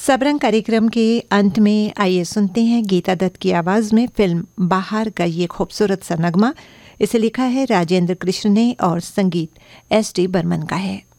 सबरंग कार्यक्रम के अंत में आइए सुनते हैं गीता दत्त की आवाज़ में फिल्म बाहर का ये खूबसूरत सा नगमा। इसे लिखा है राजेंद्र कृष्ण ने और संगीत एस डी बर्मन का है।